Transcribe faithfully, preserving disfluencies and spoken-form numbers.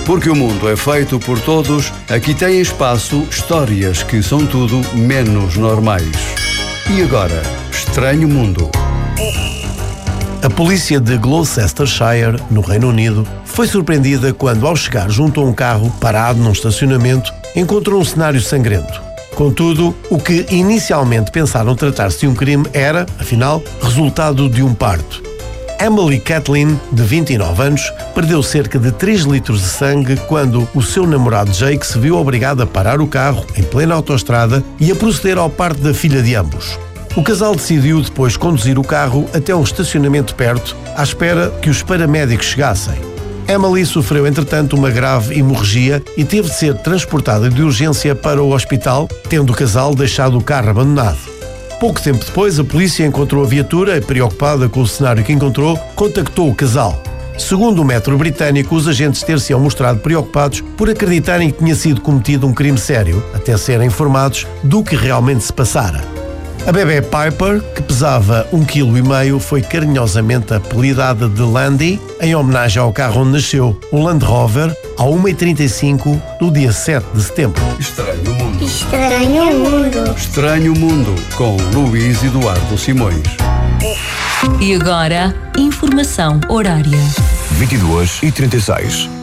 Porque o mundo é feito por todos, aqui tem espaço histórias que são tudo menos normais. E agora, Estranho Mundo. A polícia de Gloucestershire, no Reino Unido, foi surpreendida quando, ao chegar junto a um carro parado num estacionamento, encontrou um cenário sangrento. Contudo, o que inicialmente pensaram tratar-se de um crime era, afinal, resultado de um parto. Emily Kathleen, de vinte e nove anos, perdeu cerca de três litros de sangue quando o seu namorado Jake se viu obrigado a parar o carro em plena autoestrada e a proceder ao parto da filha de ambos. O casal decidiu depois conduzir o carro até um estacionamento perto, à espera que os paramédicos chegassem. Emily sofreu, entretanto, uma grave hemorragia e teve de ser transportada de urgência para o hospital, tendo o casal deixado o carro abandonado. Pouco tempo depois, a polícia encontrou a viatura e, preocupada com o cenário que encontrou, contactou o casal. Segundo o metro britânico, os agentes ter-se-ão mostrado preocupados por acreditarem que tinha sido cometido um crime sério, até serem informados do que realmente se passara. A bebê Piper, que pesava um vírgula cinco quilos, foi carinhosamente apelidada de Landy, em homenagem ao carro onde nasceu, o Land Rover, à uma e trinta e cinco do dia sete de setembro. Estranho Mundo. Estranho Mundo. Estranho Mundo, com Luís Eduardo Simões. E agora, informação horária. vinte e duas e trinta e seis.